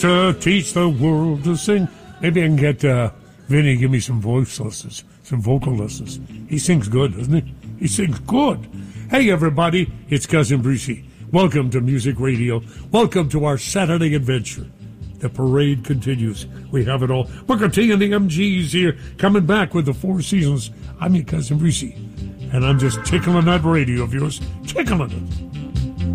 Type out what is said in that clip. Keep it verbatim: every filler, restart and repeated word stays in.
to teach the world to sing. Maybe I can get uh, Vinny give me some voice lessons, some vocal lessons. He sings good, doesn't he? He sings good. Hey, everybody, it's Cousin Brucey. Welcome to Music Radio. Welcome to our Saturday adventure. The parade continues. We have it all. Booker T and the M Gs here, coming back with the Four Seasons. I'm your Cousin Brucey, and I'm just tickling that radio of yours, tickling it.